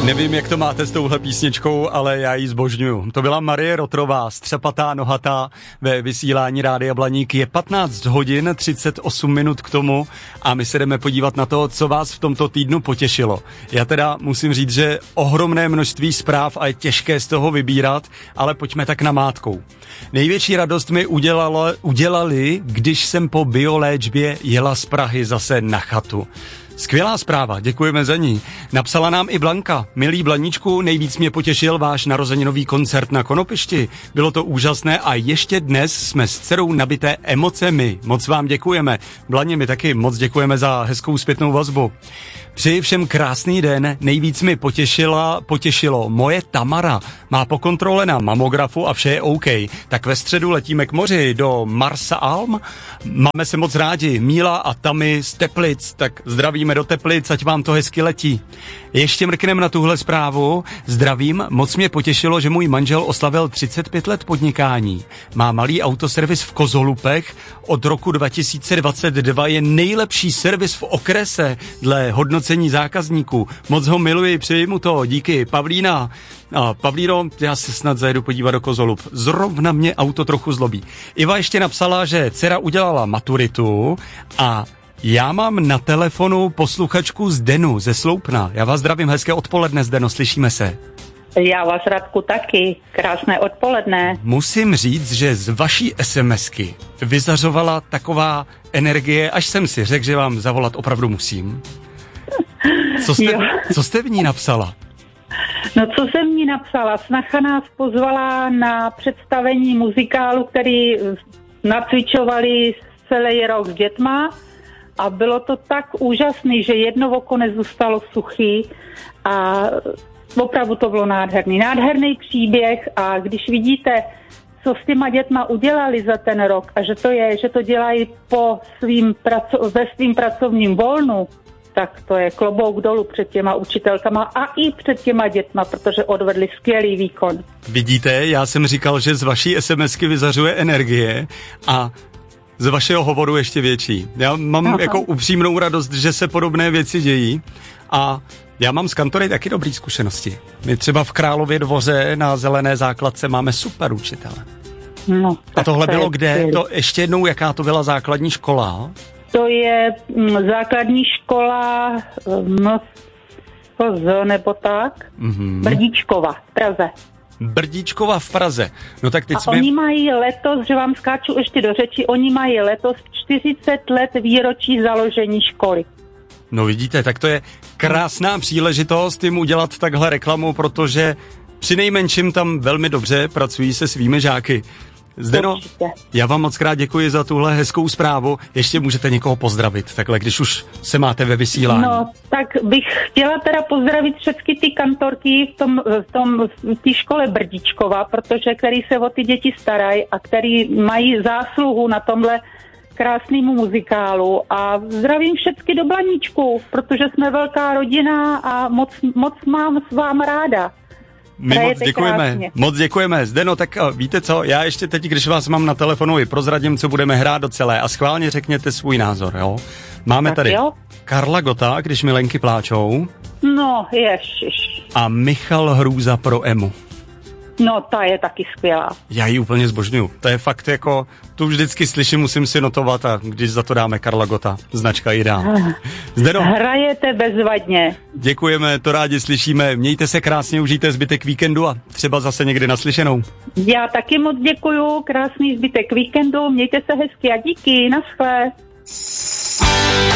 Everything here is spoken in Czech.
Nevím, jak to máte s touhle písničkou, ale já ji zbožňuju. To byla Marie Rotrová, Střepatá nohatá ve vysílání Rádia Blaník. Je 15 hodin 38 minut k tomu a my se jdeme podívat na to, co vás v tomto týdnu potěšilo. Já teda musím říct, že ohromné množství zpráv a je těžké z toho vybírat, ale pojďme tak namátkou. Největší radost mi udělali, když jsem po bioléčbě jela z Prahy zase na chatu. Skvělá zpráva, děkujeme za ní. Napsala nám i Blanka. Milý Blaníčku, nejvíc mě potěšil váš narozeninový koncert na Konopišti. Bylo to úžasné a ještě dnes jsme s dcerou nabité emocemi. Moc vám děkujeme. Blaně, my taky moc děkujeme za hezkou zpětnou vazbu. Přeji všem krásný den, nejvíc mi potěšilo moje Tamara. Má po kontrole na mamografu a vše je OK. Tak ve středu letíme k moři do Marsa Alm. Máme se moc rádi, Míla a Tami z Teplic, tak zdravíme do Teplic, ať vám to hezky letí. Ještě mrkneme na tuhle zprávu. Zdravím, moc mě potěšilo, že můj manžel oslavil 35 let podnikání. Má malý autoservis v Kozolupech. Od roku 2022 je nejlepší servis v okrese dle hodnocení zákazníků. Moc ho miluji, přeji mu to. Díky, Pavlína. Pavlíno, já se snad zajedu podívat do Kozolup. Zrovna mě auto trochu zlobí. Iva ještě napsala, že dcera udělala maturitu a já mám na telefonu posluchačku Zdenu ze Sloupna. Já vás zdravím, hezké odpoledne, Zdeno, slyšíme se. Já vás, Radku, taky. Krásné odpoledne. Musím říct, že z vaší SMSky vyzařovala taková energie, až jsem si řekl, že vám zavolat opravdu musím. Co jste v ní napsala? No, co jsem v ní napsala? Snacha nás pozvala na představení muzikálu, který nacvičovali celý rok s dětma a bylo to tak úžasný, že jedno oko nezůstalo suchý a opravdu to bylo nádherný příběh a když vidíte, co s těma dětma udělali za ten rok a že to dělají ve svým pracovním volnu, tak to je klobouk dolů před těma učitelkama a i před těma dětma, protože odvedli skvělý výkon. Vidíte, já jsem říkal, že z vaší SMSky vyzařuje energie a z vašeho hovoru ještě větší. Já mám jako upřímnou radost, že se podobné věci dějí a já mám s kantory taky dobrý zkušenosti. My třeba v Králově Dvoře na Zelené základce máme super učitele. No, a tohle bylo kde? To ještě jednou, jaká to byla základní škola? To je základní škola nebo tak? Brdíčkova v Praze. Brdíčkova v Praze. No tak teď oni mají letos, že vám skáču ještě do řeči, oni mají letos 40 let výročí založení školy. No vidíte, tak to je krásná příležitost jim udělat takhle reklamu, protože přinejmenším tam velmi dobře pracují se svými žáky. Zdeno, já vám moc krát děkuji za tuhle hezkou zprávu. Ještě můžete někoho pozdravit, takhle, když už se máte ve vysílání. No, tak bych chtěla teda pozdravit všechny ty kantorky v té škole Brdíčkova, protože který se o ty děti starají a který mají zásluhu na tomhle krásnému muzikálu a zdravím všechny do Blaníčku, protože jsme velká rodina a moc mám s vám ráda. My moc děkujeme. Zdeno, tak víte co, já ještě teď, když vás mám na telefonu, i prozradím, co budeme hrát do celé a schválně řekněte svůj názor, jo? Máme tak tady Karla Gota, Když milenky pláčou. No, ježiš. A Michal Hrůza pro Emu. No, ta je taky skvělá. Já ji úplně zbožňuju. To je fakt jako, tu vždycky slyším, musím si notovat a když za to dáme Karla Gota, značka Ideál. Zdeno. Hrajete bezvadně. Děkujeme, to rádi slyšíme. Mějte se krásně, užijte zbytek víkendu a třeba zase někdy naslyšenou. Já taky moc děkuju, krásný zbytek víkendu, mějte se hezky a díky, naschle.